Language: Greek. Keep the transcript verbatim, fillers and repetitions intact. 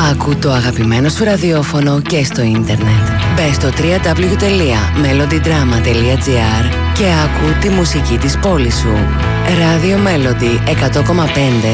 Άκου το αγαπημένο σου ραδιόφωνο και στο ίντερνετ. Μπες στο double-u double-u double-u τελεία melody drama τελεία gr και άκου τη μουσική της πόλης σου. Radio Melody εκατό κόμμα πέντε